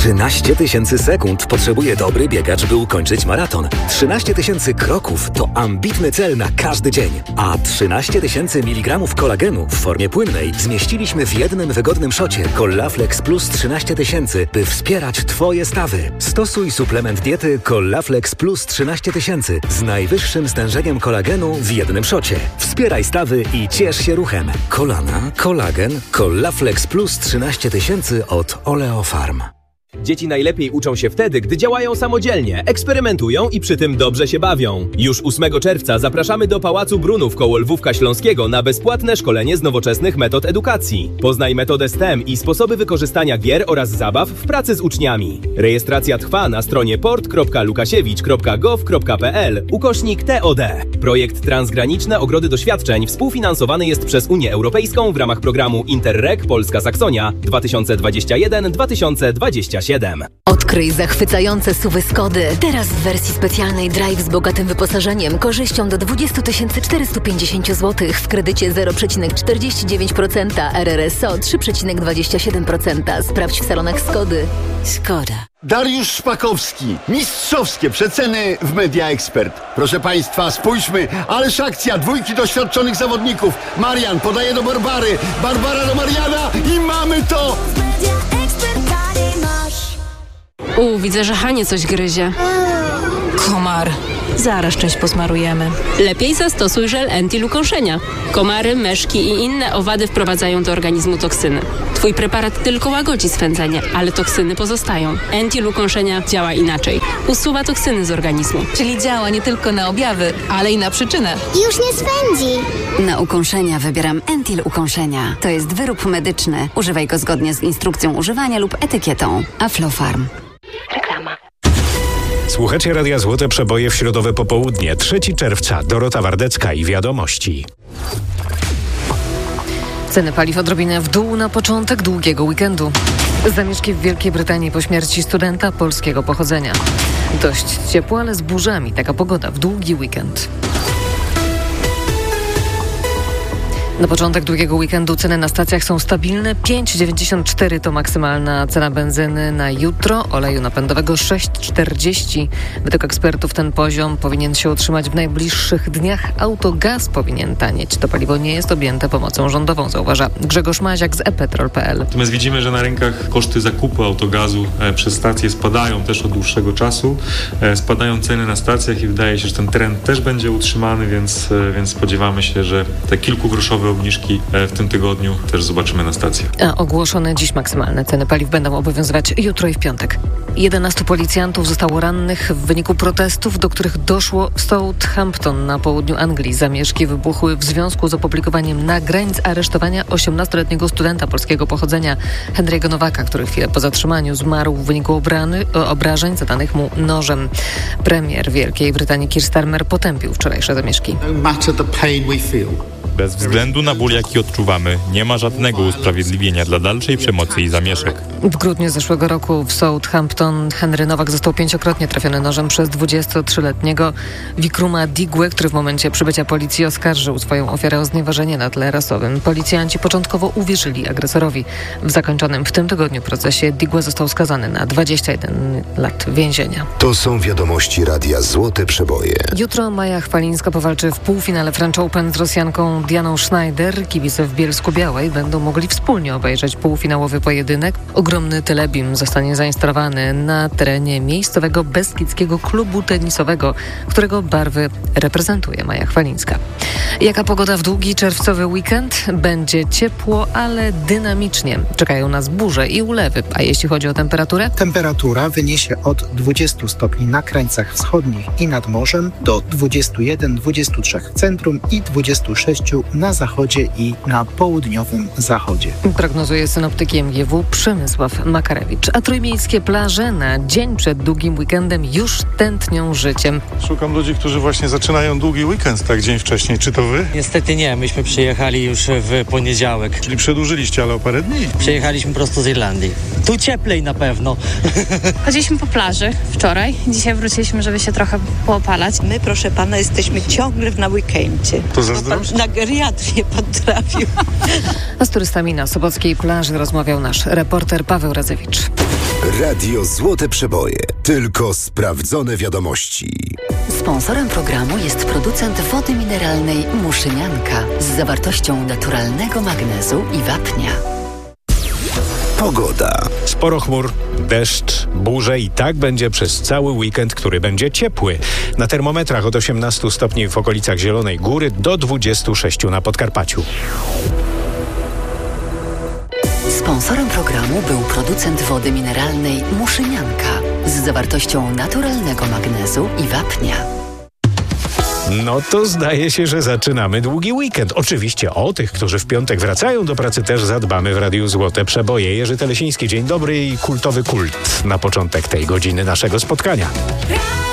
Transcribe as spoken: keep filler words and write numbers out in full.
trzynaście tysięcy sekund potrzebuje dobry biegacz, by ukończyć maraton. trzynaście tysięcy kroków to ambitny cel na każdy dzień. A trzynaście tysięcy miligramów kolagenu w formie płynnej zmieściliśmy w jednym wygodnym szocie Collaflex Plus trzynaście tysięcy, by wspierać Twoje stawy. Stosuj suplement diety Collaflex Plus trzynaście tysięcy z najwyższym stężeniem kolagenu w jednym szocie. Wspieraj stawy i ciesz się ruchem. Kolana, kolagen, Collaflex Plus trzynaście tysięcy od Oleofarm. Dzieci najlepiej uczą się wtedy, gdy działają samodzielnie, eksperymentują i przy tym dobrze się bawią. Już ósmego czerwca zapraszamy do Pałacu Brunów koło Lwówka Śląskiego na bezpłatne szkolenie z nowoczesnych metod edukacji. Poznaj metodę STEM i sposoby wykorzystania gier oraz zabaw w pracy z uczniami. Rejestracja trwa na stronie port kropka lukasiewicz kropka gov kropka pl ukośnik T O D. Projekt Transgraniczne Ogrody Doświadczeń współfinansowany jest przez Unię Europejską w ramach programu Interreg Polska Saksonia dwa tysiące dwudziesty pierwszy do dwa tysiące dwudziestego siódmego. Odkryj zachwycające suwy Skody. Teraz w wersji specjalnej Drive z bogatym wyposażeniem, korzyścią do dwadzieścia tysięcy czterysta pięćdziesiąt złotych w kredycie zero przecinek czterdzieści dziewięć procent, R R S O trzy przecinek dwadzieścia siedem procent. Sprawdź w salonach Skody. Skoda. Dariusz Szpakowski. Mistrzowskie przeceny w Media Expert. Proszę Państwa, spójrzmy, ależ akcja, dwójki doświadczonych zawodników. Marian podaje do Barbary, Barbara do Mariana i mamy to! U, widzę, że Hanie coś gryzie. Komar. Zaraz część posmarujemy. Lepiej zastosuj żel Entil-ukąszenia. Komary, myszki i inne owady wprowadzają do organizmu toksyny. Twój preparat tylko łagodzi swędzenie, ale toksyny pozostają. Entil-ukąszenia działa inaczej. Usuwa toksyny z organizmu. Czyli działa nie tylko na objawy, ale i na przyczynę. Już nie swędzi. Na ukąszenia wybieram Entil-ukąszenia. To jest wyrób medyczny. Używaj go zgodnie z instrukcją używania lub etykietą. Aflofarm. Reklama. Słuchacie Radia Złote Przeboje w środowe popołudnie, trzeciego czerwca. Dorota Wardecka i Wiadomości. Ceny paliw odrobinę w dół na początek długiego weekendu. Zamieszki w Wielkiej Brytanii po śmierci studenta polskiego pochodzenia. Dość ciepło, ale z burzami. Taka pogoda w długi weekend. Na początek drugiego weekendu ceny na stacjach są stabilne. pięć dziewięćdziesiąt cztery to maksymalna cena benzyny na jutro, oleju napędowego sześć czterdzieści. Według ekspertów ten poziom powinien się utrzymać w najbliższych dniach. Autogaz powinien tanieć. To paliwo nie jest objęte pomocą rządową, zauważa Grzegorz Maziak z e petrol kropka p l. Natomiast widzimy, że na rynkach koszty zakupu autogazu e, przez stacje spadają też od dłuższego czasu. E, spadają ceny na stacjach i wydaje się, że ten trend też będzie utrzymany, więc, e, więc spodziewamy się, że te kilkugroszowe obniżki w tym tygodniu też zobaczymy na stacjach. A ogłoszone dziś maksymalne ceny paliw będą obowiązywać jutro i w piątek. jedenastu policjantów zostało rannych w wyniku protestów, do których doszło w Southampton na południu Anglii. Zamieszki wybuchły w związku z opublikowaniem nagrań z aresztowania osiemnastoletniego studenta polskiego pochodzenia Henry'ego Nowaka, który chwilę po zatrzymaniu zmarł w wyniku obrany, obrażeń zadanych mu nożem. Premier Wielkiej Brytanii Keir Starmer potępił wczorajsze zamieszki. Bez względu na ból, jaki odczuwamy, nie ma żadnego usprawiedliwienia dla dalszej przemocy i zamieszek. W grudniu zeszłego roku w Southampton Henry Nowak został pięciokrotnie trafiony nożem przez dwudziestotrzyletniego Wikruma Digwe, który w momencie przybycia policji oskarżył swoją ofiarę o znieważenie na tle rasowym. Policjanci początkowo uwierzyli agresorowi. W zakończonym w tym tygodniu procesie Digwe został skazany na dwadzieścia jeden lat więzienia. To są wiadomości Radia Złote Przeboje. Jutro Maja Chwalińska powalczy w półfinale French Open z Rosjanką Dianą Schneider. Kibice w Bielsku-Białej będą mogli wspólnie obejrzeć półfinałowy pojedynek. Ogromny telebim zostanie zainstalowany na terenie miejscowego beskidzkiego klubu tenisowego, którego barwy reprezentuje Maja Chwalińska. Jaka pogoda w długi czerwcowy weekend? Będzie ciepło, ale dynamicznie. Czekają nas burze i ulewy. A jeśli chodzi o temperaturę? Temperatura wyniesie od dwudziestu stopni na krańcach wschodnich i nad morzem do dwudziestu jeden do dwudziestu trzech w centrum i dwudziestu sześciu na zachodzie i na południowym zachodzie. Prognozuje synoptyk M G W Przemysław Makarewicz. A trójmiejskie plaże na dzień przed długim weekendem już tętnią życiem. Szukam ludzi, którzy właśnie zaczynają długi weekend, tak dzień wcześniej. Czy to wy? Niestety nie, myśmy przyjechali już w poniedziałek. Czyli przedłużyliście, ale o parę dni. Przyjechaliśmy prosto z Irlandii. Tu cieplej na pewno. Chodziliśmy po plaży wczoraj. Dzisiaj wróciliśmy, żeby się trochę poopalać. My, proszę pana, jesteśmy ciągle na weekendzie. To zazdrość? Na geriatrię pan trafił. A z turystami na sobockiej plaży rozmawiał nasz reporter Paweł Radzewicz. Radio Złote Przeboje. Tylko sprawdzone wiadomości. Sponsorem programu jest producent wody mineralnej Muszynianka z zawartością naturalnego magnezu i wapnia. Pogoda. Sporo chmur, deszcz, burze i tak będzie przez cały weekend, który będzie ciepły. Na termometrach od osiemnastu stopni w okolicach Zielonej Góry do dwudziestu sześciu na Podkarpaciu. Sponsorem programu był producent wody mineralnej Muszynianka z zawartością naturalnego magnezu i wapnia. No to zdaje się, że zaczynamy długi weekend. Oczywiście o tych, którzy w piątek wracają do pracy, też zadbamy w Radiu Złote Przeboje. Jerzy Telesiński, dzień dobry i kultowy kult na początek tej godziny naszego spotkania.